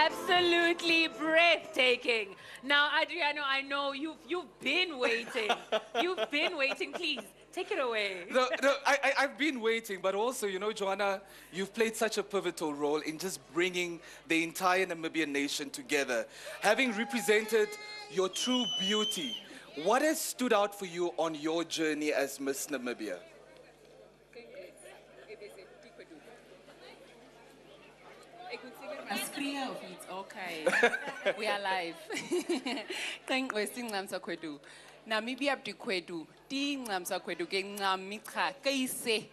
Absolutely breathtaking. Now, Adriano, I know you've been waiting. You've been waiting. Please, take it away. No, I've been waiting, but also, Joanna, you've played such a pivotal role in just bringing the entire Namibian nation together. Having represented your true beauty, what has stood out for you on your journey as Miss Namibia? Of it, okay. We are live. Thank you, Singlamsa Kwedu. Namibia Abdi Kwedu, Singlamsa Kwedu, Gengamitra, Kaise,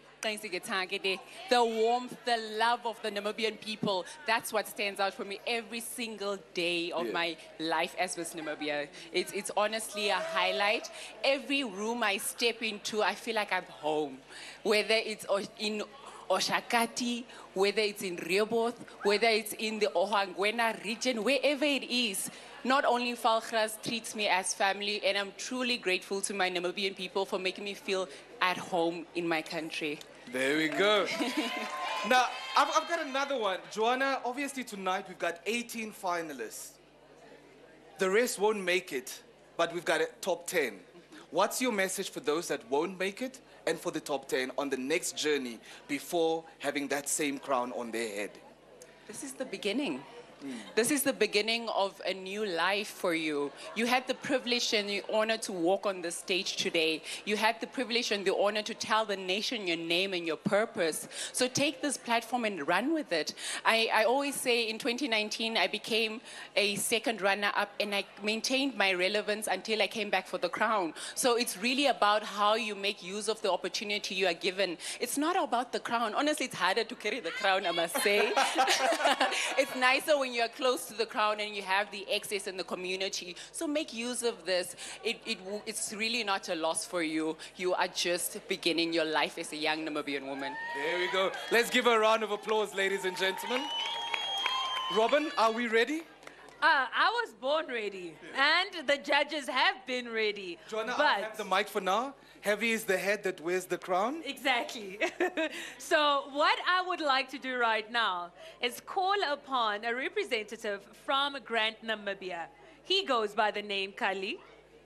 the warmth, the love of the Namibian people. That's what stands out for me every single day of my life as Miss Namibia. It's honestly a highlight. Every room I step into, I feel like I'm home. Whether it's in Oshakati, whether it's in Rehoboth, whether it's in the Ohangwena region, wherever it is, not only Falkras treats me as family, and I'm truly grateful to my Namibian people for making me feel at home in my country. There we go. Now, I've got another one. Joanna, obviously tonight we've got 18 finalists. The rest won't make it, but we've got a top 10. What's your message for those that won't make it and for the top 10 on the next journey before having that same crown on their head? This is the beginning. This is the beginning of a new life for you. You had the privilege and the honor to walk on the stage today. You had the privilege and the honor to tell the nation your name and your purpose. So take this platform and run with it. I always say in 2019, I became a second runner-up and I maintained my relevance until I came back for the crown. So it's really about how you make use of the opportunity you are given. It's not about the crown. Honestly, it's harder to carry the crown, I must say. It's nicer when you're close to the crown and you have the access in the community. So make use of this. It's really not a loss for you. You are just beginning your life as a young Namibian woman. There we go. Let's give a round of applause, ladies and gentlemen. Robin, are we ready? I was born ready, and the judges have been ready. Joanna, but I'll have the mic for now. Heavy is the head that wears the crown. Exactly. So what I would like to do right now is call upon a representative from Grant Namibia. He goes by the name Kali.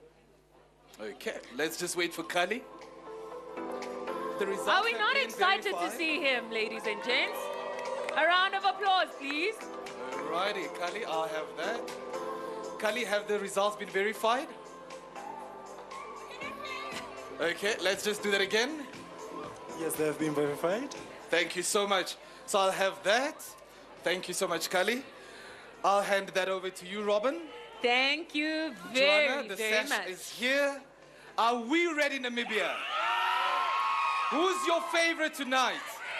Okay, let's just wait for Kali. The results Are we have not been excited verified. to see him, ladies and gents? A round of applause, please. Alrighty, Kali, I'll have that. Kali, have the results been verified? Okay, let's just do that again. Yes, they have been verified. Thank you so much. So I'll have that. Thank you so much, Kali. I'll hand that over to you, Robin. Thank you Joanna, the very sash much. is here. Are we ready, Namibia? Who's your favorite tonight?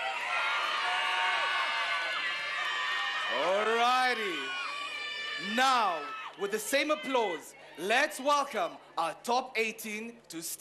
Alrighty. Now, with the same applause, let's welcome our top 18 to